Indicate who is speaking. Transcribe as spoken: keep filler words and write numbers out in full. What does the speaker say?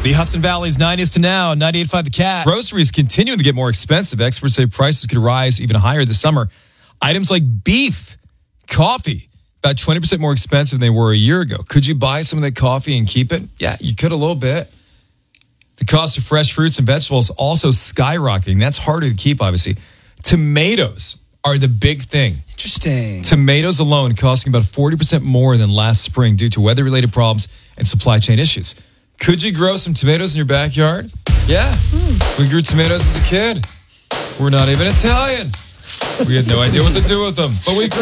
Speaker 1: The Hudson Valley's nineties to now, ninety-eight point five The Cat.
Speaker 2: Groceries continuing to get more expensive. Experts say prices could rise even higher this summer. Items like beef, coffee, about twenty percent more expensive than they were a year ago. Could you buy some of that coffee and keep it? Yeah, you could a little bit. The cost of fresh fruits and vegetables also skyrocketing. That's harder to keep, obviously. Tomatoes are the big thing.
Speaker 3: Interesting.
Speaker 2: Tomatoes alone costing about forty percent more than last spring due to weather-related problems and supply chain issues. Could you grow some tomatoes in your backyard? Yeah. Mm. We grew tomatoes as a kid. We're not even Italian. We had no idea what to do with them, but we grew